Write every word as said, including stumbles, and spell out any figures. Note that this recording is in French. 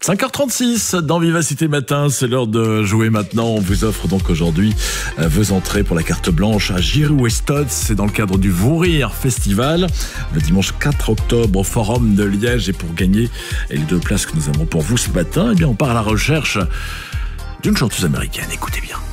cinq heures trente-six dans Vivacité Matin, c'est l'heure de jouer maintenant. On vous offre donc aujourd'hui euh, vos entrées pour la carte blanche à Giroud-Estotz. C'est dans le cadre du Vous Rire Festival, le dimanche quatre octobre au Forum de Liège. Et pour gagner les deux places que nous avons pour vous ce matin, eh bien on part à la recherche d'une chanteuse américaine. Écoutez bien.